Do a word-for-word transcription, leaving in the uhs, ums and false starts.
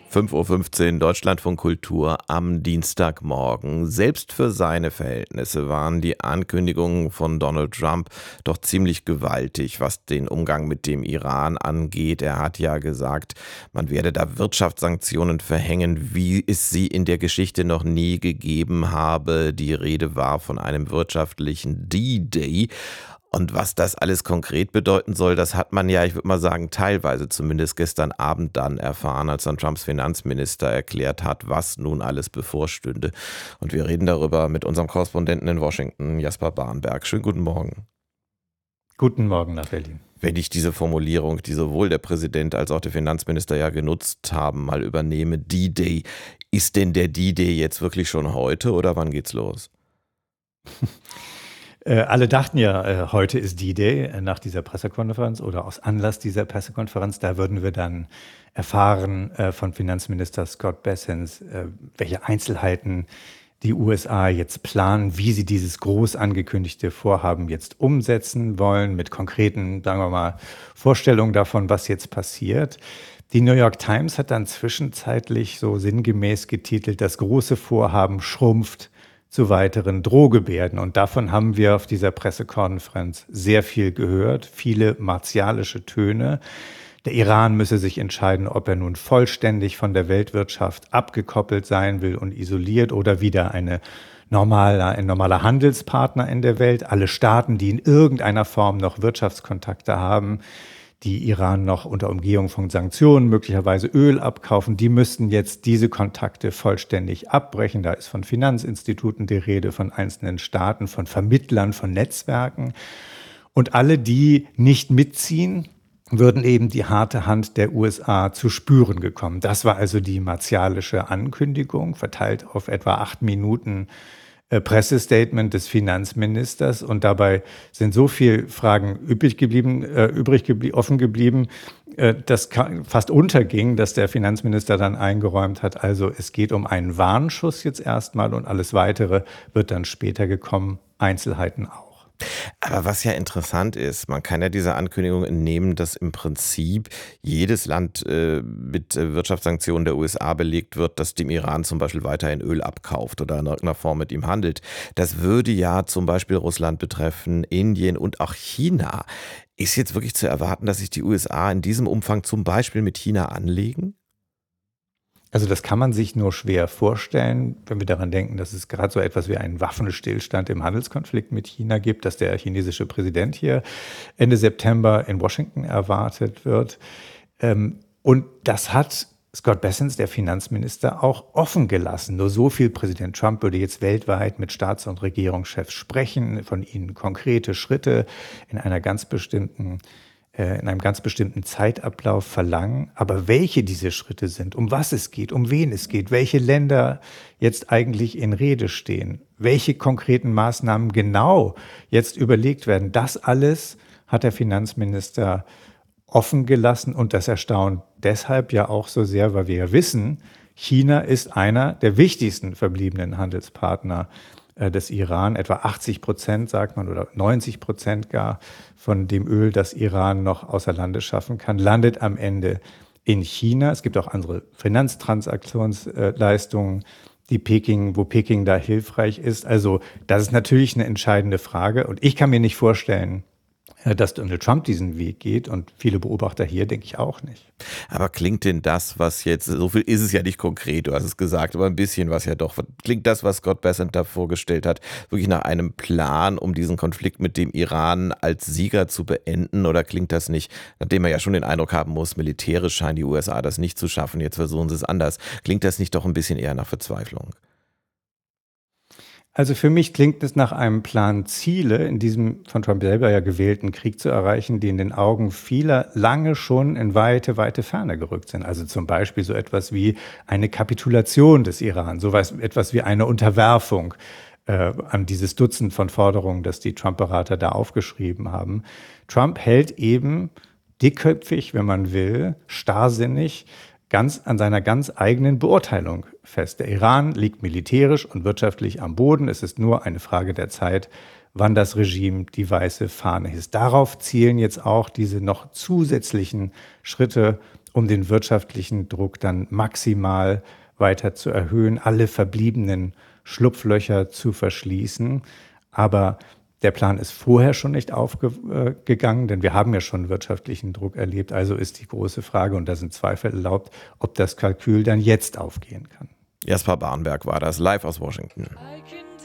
fünf Uhr fünfzehn Deutschlandfunk Kultur am Dienstagmorgen. Selbst für seine Verhältnisse waren die Ankündigungen von Donald Trump doch ziemlich gewaltig, was den Umgang mit dem Iran angeht. Er hat ja gesagt, man werde da Wirtschaftssanktionen verhängen, wie es sie in der Geschichte noch nie gegeben habe. Die Rede war von einem wirtschaftlichen D-Day. Und was das alles konkret bedeuten soll, das hat man ja, ich würde mal sagen, teilweise zumindest gestern Abend dann erfahren, als dann Trumps Finanzminister erklärt hat, was nun alles bevorstünde. Und wir reden darüber mit unserem Korrespondenten in Washington, Jasper Barnberg. Schönen guten Morgen. Guten Morgen nach Berlin. Wenn ich diese Formulierung, die sowohl der Präsident als auch der Finanzminister ja genutzt haben, mal übernehme, D-Day, ist denn der D-Day jetzt wirklich schon heute oder wann geht's los? Äh, alle dachten ja, äh, heute ist D-Day äh, nach dieser Pressekonferenz oder aus Anlass dieser Pressekonferenz. Da würden wir dann erfahren äh, von Finanzminister Scott Bessent, äh, welche Einzelheiten die U S A jetzt planen, wie sie dieses groß angekündigte Vorhaben jetzt umsetzen wollen, mit konkreten, sagen wir mal, Vorstellungen davon, was jetzt passiert. Die New York Times hat dann zwischenzeitlich so sinngemäß getitelt, das große Vorhaben schrumpft zu weiteren Drohgebärden. Und davon haben wir auf dieser Pressekonferenz sehr viel gehört, viele martialische Töne. Der Iran müsse sich entscheiden, ob er nun vollständig von der Weltwirtschaft abgekoppelt sein will und isoliert oder wieder eine normale, ein normaler Handelspartner in der Welt. Alle Staaten, die in irgendeiner Form noch Wirtschaftskontakte haben, die Iran noch unter Umgehung von Sanktionen möglicherweise Öl abkaufen, die müssten jetzt diese Kontakte vollständig abbrechen. Da ist von Finanzinstituten die Rede, von einzelnen Staaten, von Vermittlern, von Netzwerken. Und alle, die nicht mitziehen, würden eben die harte Hand der U S A zu spüren gekommen. Das war also die martialische Ankündigung, verteilt auf etwa acht Minuten Pressestatement des Finanzministers, und dabei sind so viele Fragen übrig geblieben, äh, übrig geblie- offen geblieben, äh, dass ka- fast unterging, dass der Finanzminister dann eingeräumt hat, also es geht um einen Warnschuss jetzt erstmal und alles Weitere wird dann später gekommen, Einzelheiten auch. Aber was ja interessant ist, man kann ja dieser Ankündigung entnehmen, dass im Prinzip jedes Land äh, mit äh, Wirtschaftssanktionen der U S A belegt wird, das dem Iran zum Beispiel weiterhin Öl abkauft oder in irgendeiner Form mit ihm handelt. Das würde ja zum Beispiel Russland betreffen, Indien und auch China. Ist jetzt wirklich zu erwarten, dass sich die U S A in diesem Umfang zum Beispiel mit China anlegen? Also das kann man sich nur schwer vorstellen, wenn wir daran denken, dass es gerade so etwas wie einen Waffenstillstand im Handelskonflikt mit China gibt, dass der chinesische Präsident hier Ende September in Washington erwartet wird. Ähm, Und das hat Scott Bessent, der Finanzminister, auch offen gelassen. Nur so viel: Präsident Trump würde jetzt weltweit mit Staats- und Regierungschefs sprechen, von ihnen konkrete Schritte in einer ganz bestimmten in einem ganz bestimmten Zeitablauf verlangen. Aber welche diese Schritte sind, um was es geht, um wen es geht, welche Länder jetzt eigentlich in Rede stehen, welche konkreten Maßnahmen genau jetzt überlegt werden, das alles hat der Finanzminister offen gelassen. Und das erstaunt deshalb ja auch so sehr, weil wir ja wissen, China ist einer der wichtigsten verbliebenen Handelspartner des Iran. Etwa achtzig Prozent, sagt man, oder neunzig Prozent gar von dem Öl, das Iran noch außer Landes schaffen kann, landet am Ende in China. Es gibt auch andere Finanztransaktionsleistungen, die Peking, wo Peking da hilfreich ist. Also das ist natürlich eine entscheidende Frage. Und ich kann mir nicht vorstellen, dass Donald Trump diesen Weg geht, und viele Beobachter hier denke ich auch nicht. Aber klingt denn das, was jetzt, so viel ist es ja nicht konkret, du hast es gesagt, aber ein bisschen was ja doch, klingt das, was Scott Bessent da vorgestellt hat, wirklich nach einem Plan, um diesen Konflikt mit dem Iran als Sieger zu beenden, oder klingt das nicht, nachdem man ja schon den Eindruck haben muss, militärisch scheinen die U S A das nicht zu schaffen, jetzt versuchen sie es anders, klingt das nicht doch ein bisschen eher nach Verzweiflung? Also für mich klingt es nach einem Plan, Ziele in diesem von Trump selber ja gewählten Krieg zu erreichen, die in den Augen vieler lange schon in weite, weite Ferne gerückt sind. Also zum Beispiel so etwas wie eine Kapitulation des Iran, so etwas wie eine Unterwerfung äh, an dieses Dutzend von Forderungen, das die Trump-Berater da aufgeschrieben haben. Trump hält eben dickköpfig, wenn man will, starrsinnig, ganz an seiner ganz eigenen Beurteilung fest. Der Iran liegt militärisch und wirtschaftlich am Boden. Es ist nur eine Frage der Zeit, wann das Regime die weiße Fahne hisst. Darauf zielen jetzt auch diese noch zusätzlichen Schritte um den wirtschaftlichen Druck dann maximal weiter zu erhöhen, alle verbliebenen Schlupflöcher zu verschließen. Aber der Plan ist vorher schon nicht aufgegangen, denn wir haben ja schon wirtschaftlichen Druck erlebt. Also ist die große Frage, und da sind Zweifel erlaubt, ob das Kalkül dann jetzt aufgehen kann. Jaspar Barnberg war das live aus Washington. I can